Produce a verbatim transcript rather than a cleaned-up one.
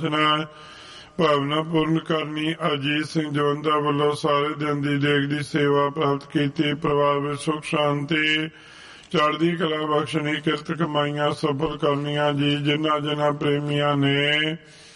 ਭਾਵਨਾ ਪੂਰਨ ਕਰਨੀ। ਅਜੀਤ ਸਿੰਘ ਜਵੰਦਾ ਵੱਲੋਂ ਸਾਰੇ ਦਿਨ ਦੀ ਦੇਖ ਦੀ ਸੇਵਾ ਪ੍ਰਾਪਤ ਕੀਤੀ। ਪਰਿਵਾਰ ਵਿੱਚ ਸੁਖ ਸ਼ਾਂਤੀ ਚੜ੍ਹਦੀ ਕਲਾ ਬਖਸ਼ਣੀ, ਕਿਰਤ ਕਮਾਈਆਂ ਸਫਲ ਕਰਨੀਆਂ ਜੀ। ਜਿਨ੍ਹਾਂ ਜਿਨ੍ਹਾਂ ਪ੍ਰੇਮੀਆਂ ਨੇ